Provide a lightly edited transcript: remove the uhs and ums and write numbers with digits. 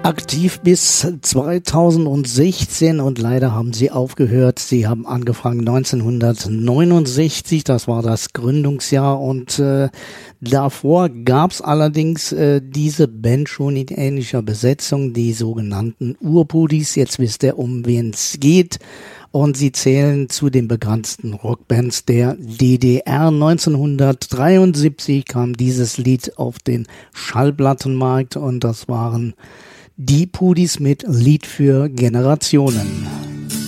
aktiv bis 2016 und leider haben sie aufgehört. Sie haben angefangen 1969, das war das Gründungsjahr und davor gab's allerdings diese Band schon in ähnlicher Besetzung, die sogenannten Urpudis. Jetzt wisst ihr, um wen es geht. Und sie zählen zu den begrenzten Rockbands der DDR. 1973 kam dieses Lied auf den Schallplattenmarkt und das waren die Pudis mit Lied für Generationen.